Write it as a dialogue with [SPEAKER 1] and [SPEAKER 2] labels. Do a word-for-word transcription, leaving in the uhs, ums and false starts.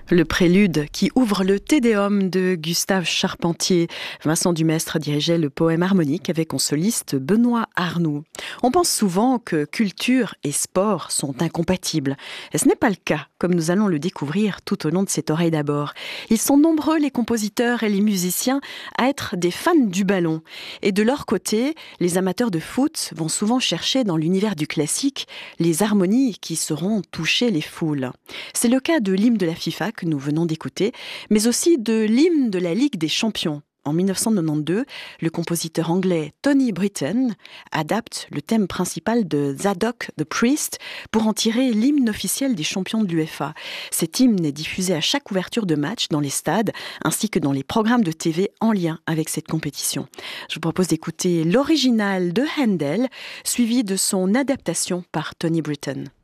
[SPEAKER 1] Le prélude qui ouvre le Te Deum de Gustave Charpentier. Vincent Dumestre dirigeait le poème harmonique avec en soliste Benoît Arnoux. On pense souvent que culture et sport sont incompatibles. Et ce n'est pas le cas, comme nous allons le découvrir tout au long de cette oreille d'abord. Ils sont nombreux, les compositeurs et les musiciens, à être des fans du ballon. Et de leur côté, les amateurs de foot vont souvent chercher dans l'univers du classique les harmonies qui sauront toucher les foules. C'est le cas de l'hymne de la FIFA que nous venons d'écouter, mais aussi de l'hymne de la Ligue des Champions. En dix-neuf cent quatre-vingt-douze, le compositeur anglais Tony Britten adapte le thème principal de Zadok the Priest pour en tirer l'hymne officiel des champions de l'UEFA. Cet hymne est diffusé à chaque ouverture de match dans les stades ainsi que dans les programmes de T V en lien avec cette compétition. Je vous propose d'écouter l'original de Handel suivi de son adaptation par Tony Britten.